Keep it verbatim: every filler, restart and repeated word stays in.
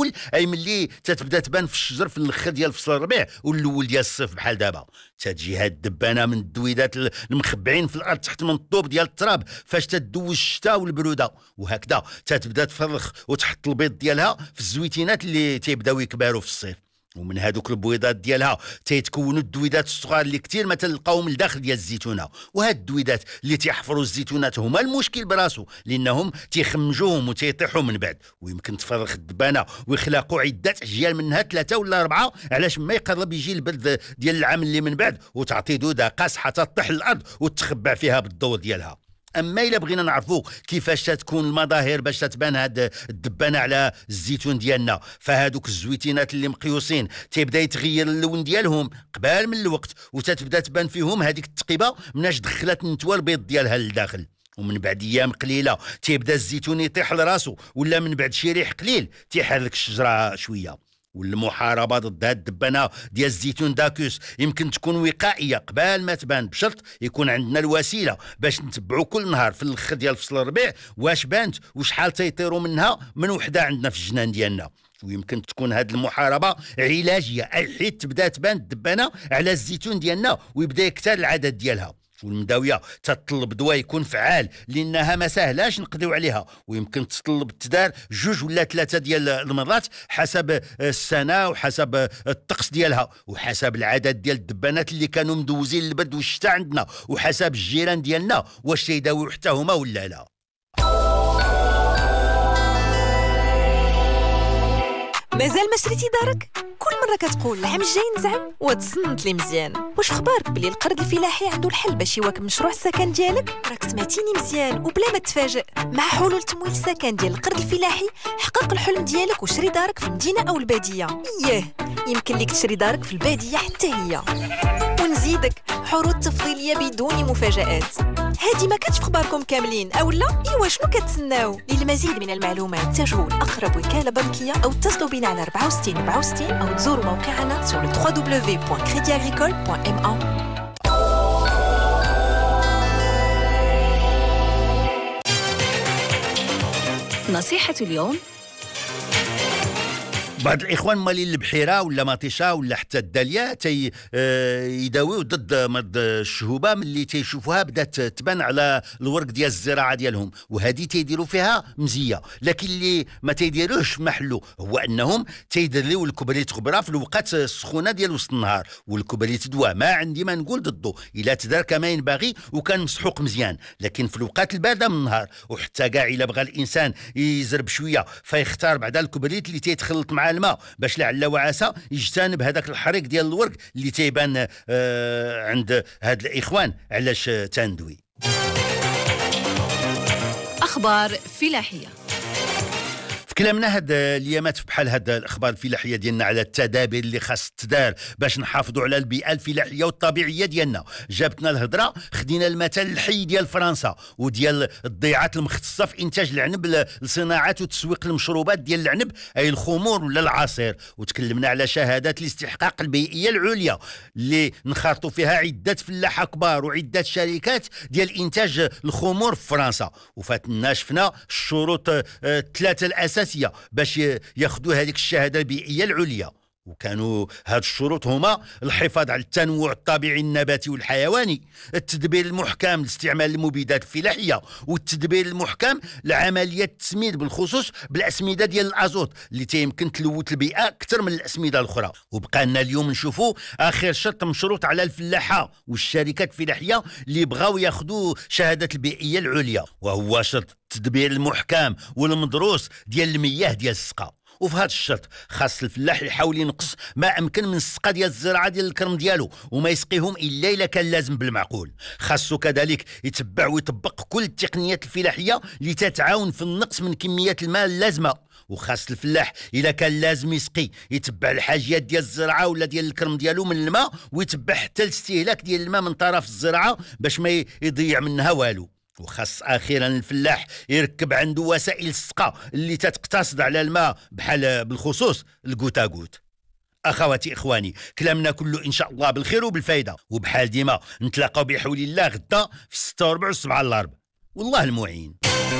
الاول اي ملي تتبدا تبان في الشجر في الاخر ديال فصل الربيع والاول ديال الصيف بحال دابا. تتجي هاد الدبانه من الدويدات المخبعين في الارض تحت من الطوب ديال التراب فاش تدوز الشتاء والبروده، وهكذا تتبدا تفرخ وتحط البيض ديالها في الزويتينات اللي تيبداو يكبروا في الصيف. ومن هادوك البويضات ديالها تيتكونوا الدويدات الصغار اللي كثير ما تلقاوهم لداخل ديال الزيتونه. وهاد الدويدات اللي تيحفروا الزيتونات هما المشكل براسو لانهم تيخمجوهم وتيطيحوا من بعد. ويمكن تفرخ الدبانه ويخلقوا عده اجيال منها ثلاثه ولا اربعه علاش ما يقرب يجي البرد ديال العام اللي من بعد وتعطي دوده قاصحه حتى تطيح الارض وتخبع فيها بالضوء ديالها. اما الا بغينا نعرفوا كيفاش تتكون المظاهر باش تتبان هاد الدبانه على الزيتون ديالنا، فهادوك الزويتينات اللي مقيوسين تيبدا يتغير اللون ديالهم قبل من الوقت وتتبدا تبان فيهم هذيك التقيبه مناش دخلت نتوى البيض ديالها للداخل. ومن بعد ايام قليله تيبدا الزيتون يطيح لراسو ولا من بعد شي ريح قليل تيحرك الشجره شويه. والمحاربه ضد هاد الدبانه ديال الزيتون داكوس يمكن تكون وقائيه قبل ما تبان، بشرط يكون عندنا الوسيله باش نتبعوا كل نهار في الاخر ديال فصل الربيع واش بانت وشحال تيطيروا منها من وحده عندنا في الجنان ديالنا. ويمكن تكون هاد المحاربه علاجيه اي حيت تبدا تبان الدبانه على الزيتون ديالنا ويبدا يكثر العدد ديالها. والمداويه تطلب دواء يكون فعال لانها ما سهلاش نقضيو عليها، ويمكن تطلب التدار جوج ولا ثلاثه ديال المرات حسب السنه وحسب الطقس ديالها وحسب العدد ديال الدبانات اللي كانوا مدوزين البرد والشتاء عندنا وحسب الجيران ديالنا واش تيداويو حتى هما ولا لا. مازال ما شريتي دارك؟ كل مرة كتقول العام الجاي نزعم وتصنت لي مزيان. واش اخبارك بلي القرض الفلاحي عنده الحل باش يواكب مشروع السكن ديالك؟ راك سمعتيني مزيان وبلا ما تفاجئ. مع حلول تمويل السكن ديال القرض الفلاحي حقق الحلم ديالك وشري دارك في المدينة أو البادية. إياه يمكن ليك تشري دارك في البادية حتى هي. ونزيدك عروض تفضيلية بدون مفاجآت. هادي ما كانتش في خباركم كاملين أو لا؟ إيوا شنو كتسناو؟ للمزيد من المعلومات تجهوا لأقرب وكالة بنكية أو اتصلوا بنا على أربعة وستين أربعة وستين أو تزوروا موقعنا sur le w w w point crédit agricole point m a. نصيحة اليوم: بعض الاخوان مالين البحيره ولا مطيشه ولا حتى الداليه تي يداويو ضد مرض الشهوبه ملي تيشوفوها بدات تبان على الورق ديال الزراعه ديالهم، وهذه تيديروا فيها مزيه. لكن اللي ما تيديروش محلو هو انهم تيديروا الكبريت غبره في الوقت السخونه ديال وسط النهار، والكبريت دواء ما عندي ما نقول ضده الا تدار كما ينبغي وكان مسحوق مزيان. لكن في الوقت البارده من النهار وحتى كاع الا بغى الانسان يزرب شويه فيختار بعد الكبريت اللي تيتخلط مع الماء باش لعل وعسى يجتنب هذاك الحريق ديال الورق اللي تيبان آه عند هاد الاخوان. علاش تندوي؟ اخبار فلاحيه. كلامنا هاد اليامات بحال هاد الاخبار الفلاحيه ديالنا على التدابير اللي خاص تدار باش نحافظوا على البيئه الفلاحيه والطبيعيه ديالنا. جابتنا الهضره خدينا المثل الحي ديال فرنسا وديال الضيعات المختصه في انتاج العنب لصناعه وتسويق المشروبات ديال العنب اي الخمور ولا العصير، وتكلمنا على شهادات الاستحقاق البيئيه العليا اللي نخرطوا فيها عده فلاحه كبار وعده شركات ديال انتاج الخمور في فرنسا. وفاتنا شفنا الشروط الثلاثه الاساسيه باش ياخذوا هذيك الشهاده البيئيه العليا، وكانوا هاد الشروط هما الحفاظ على التنوع الطبيعي النباتي والحيواني، التدبير المحكم لاستعمال المبيدات الفلاحيه، والتدبير المحكم لعمليه التسميد بالخصوص بالاسمده ديال الازوت اللي تيمكن تلوث البيئه اكثر من الاسمده الاخرى. وبقى لنا اليوم نشوفوا اخر شرط مشروط على الفلاحه والشركات الفلاحيه اللي بغاو ياخذوا شهاده البيئيه العليا، وهو شرط التدبير المحكم والمدروس ديال المياه ديال السقا. وفي هذا الشرط خاص الفلاح يحاول ينقص ما امكن من السقا ديال الزراعه ديال الكرم ديالو وما يسقيهم الا الا كان لازم بالمعقول. خاصو كذلك يتبع ويطبق كل التقنيات الفلاحيه اللي تتعاون في النقص من كميات الماء اللازمه. وخاص الفلاح الا كان لازم يسقي يتبع الحاجيات ديال الزراعه ولا ديال الكرم ديالو من الماء، ويتبع حتى الاستهلاك ديال الماء من طرف الزراعه باش ما يضيع منها والو. وخاص اخيرا الفلاح يركب عنده وسائل السقا اللي تتقتصد على الماء بحال بالخصوص الكوتا كوت. اخواتي اخواني، كلامنا كله ان شاء الله بالخير وبالفايده، وبحال ديما نتلاقاو بحول الله غدا في ستة وربع والسبعة الاربع، والله المعين.